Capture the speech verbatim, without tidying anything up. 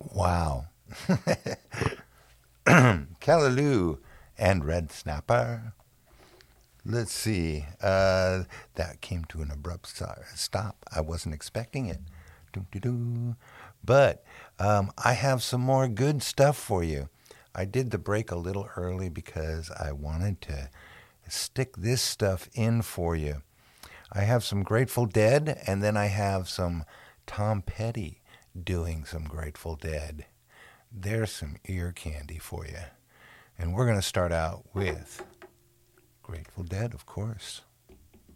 Wow. Callaloo and Red Snapper. Let's see. Uh, that came to an abrupt stop. I wasn't expecting it. Doo-doo-doo. But um, I have some more good stuff for you. I did the break a little early because I wanted to stick this stuff in for you. I have some Grateful Dead, and then I have some Tom Petty doing some Grateful Dead. There's some ear candy for you. And we're going to start out with Grateful Dead, of course.